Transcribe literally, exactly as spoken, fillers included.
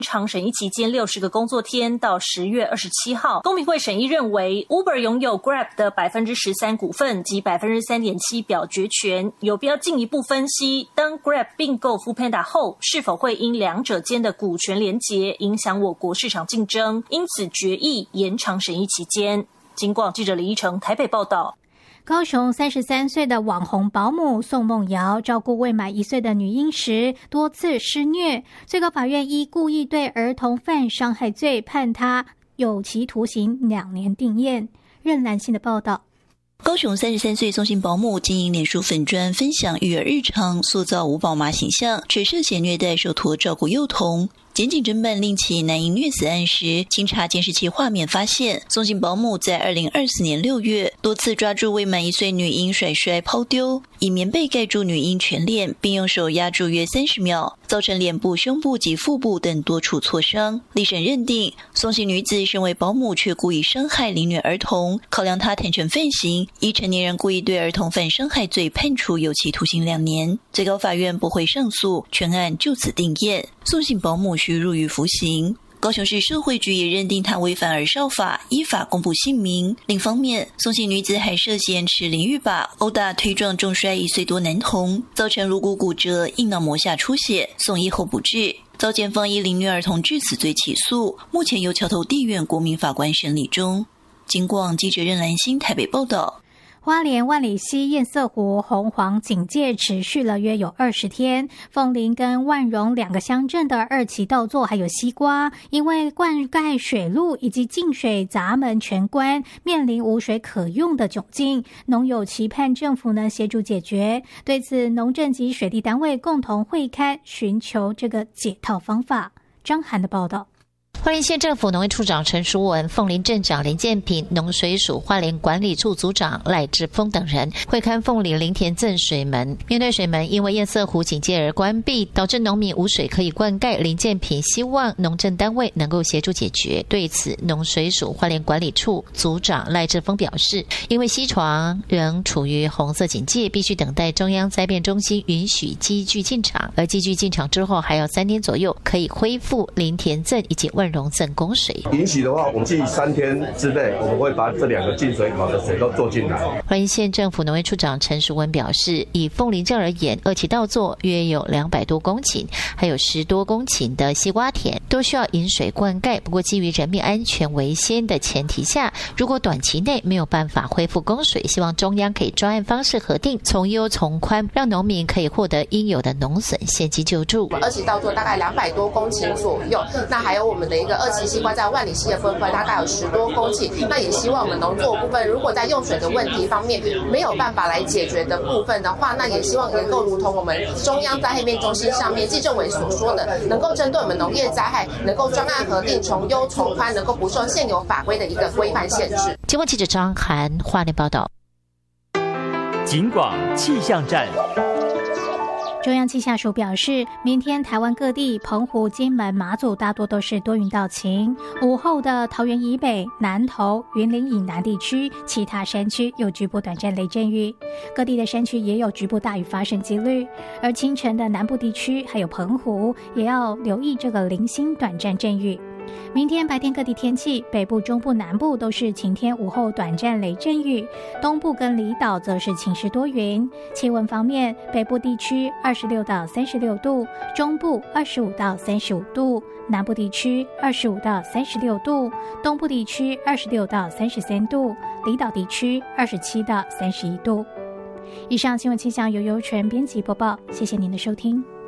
长审议期间六十个工作天到十月二十七号。公平会审议认为 Uber 拥有 Grab 的 百分之十三 股份及 百分之三点七 表决权，有必要进一步分析当 Grab 并购 Foodpanda 后是否会因两者间的股权连结影响我国市场竞争，因此决议延长审议期间。警广记者李依成台北报道。 高雄三十三岁的网红保姆宋梦瑶照顾未满一岁的女婴时多次施虐，最高法院依故意对儿童犯伤害罪判她有期徒刑两年定谳。任兰信的报道。 高雄三十三岁宋姓保姆经营脸书粉专分享育儿日常，塑造五宝妈形象，却涉嫌虐待受托照顾幼童。检警侦办令其男婴虐死案时，经查监视器画面发现，宋姓保姆在二零二四年六月多次抓住未满一岁女婴甩摔抛丢，以棉被盖住女婴全脸，并用手压住约三十秒，造成脸部、胸部及腹部等多处挫伤。立审认定，宋姓女子身为保姆却故意伤害凌虐儿童，考量她坦诚犯行，依成年人故意对儿童犯伤害罪判处有期徒刑两年。最高法院驳回上诉，全案就此定谳，宋姓保姆需入狱服刑。高雄市社会局也认定她违反儿少法，依法公布姓名。另一方面，宋姓女子还涉嫌持淋浴把殴打推撞重摔一岁多男童，造成颅骨骨折、硬脑膜下出血，送医后不治，遭检方依凌虐儿童致死罪起诉，目前由桥头地院国民法官审理中。警广记者任兰心台北报道。 花莲万里溪堰塞湖红黄警戒持续了约有二十天，凤林跟万荣两个乡镇的二期稻作还有西瓜，因为灌溉水路以及进水闸门全关，面临无水可用的窘境，农友期盼政府呢协助解决。对此，农政及水利单位共同会勘，寻求这个解套方法。张涵的报道。 花莲县政府农业处长陈淑文、凤林镇长林建平、农水署花莲管理处组长赖志峰等人会勘凤林林田镇水门。面对水门因为堰塞湖警戒而关闭，导致农民无水可以灌溉，林建平希望农政单位能够协助解决。对此，农水署花莲管理处组长赖志峰表示，因为溪床仍处于红色警戒，必须等待中央灾变中心允许机具进场，而机具进场之后还要三天左右可以恢复林田镇以及万荣镇供水。 允许的话，我们近三天之内，我们会把这两个进水口的水都做进来。 花莲县政府农业处长陈淑文表示，以凤林镇而言，二期稻作约有两百多公顷，还有十多公顷的西瓜田，都需要引水灌溉。不过，基于人命安全为先的前提下，如果短期内没有办法恢复供水，希望中央可以专案方式核定，从优从宽，让农民可以获得应有的农损现金救助。 二期稻作大概两百多公顷左右，那还有我们的一个二期西瓜在万里溪的部分大概有十多公顷，那也希望我们农作部分如果在用水的问题方面没有办法来解决的部分的话，那也希望能够如同我们中央灾害变中心上面纪政委所说的，能够针对我们农业灾害能够专案核定，从优从宽，能够不受现有法规的一个规范限制。 经过记者张涵花莲报道。 警广气象站。 中央气象署表示，明天台湾各地澎湖、金门、马祖大多都是多云到晴，午后的桃园以北、南投、云林以南地区其他山区有局部短暂雷阵雨，各地的山区也有局部大雨发生几率，而清晨的南部地区还有澎湖也要留意这个零星短暂阵雨。明天白天各地天气，北部、中部、南部都是晴天，午后短暂雷阵雨，东部跟离岛则是晴时多云。气温方面，北部地区二十六到三十六度，中部二十五到三十五度，南部地区二十五到三十六度，东部地区二十六到三十三度，离岛地区二十七到三十一度。以上新闻气象由尤纯编辑播报，谢谢您的收听。